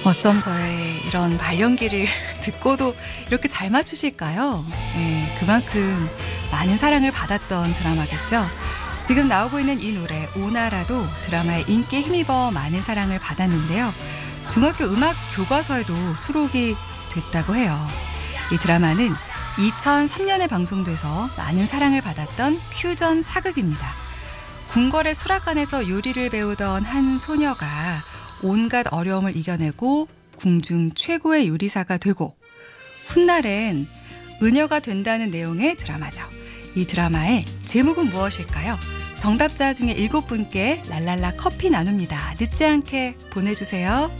어쩜 저의 이런 발연기를 듣고도 이렇게 잘 맞추실까요? 네, 그만큼 많은 사랑을 받았던 드라마겠죠. 지금 나오고 있는 이 노래 오나라도 드라마의 인기에 힘입어 많은 사랑을 받았는데요. 중학교 음악 교과서에도 수록이 됐다고 해요. 이 드라마는 2003년에 방송돼서 많은 사랑을 받았던 퓨전 사극입니다. 궁궐의 수락관에서 요리를 배우던 한 소녀가 온갖 어려움을 이겨내고 궁중 최고의 요리사가 되고 훗날엔 은여가 된다는 내용의 드라마죠. 이 드라마의 제목은 무엇일까요? 정답자 중에 7분께 랄랄라 커피 나눕니다. 늦지 않게 보내주세요.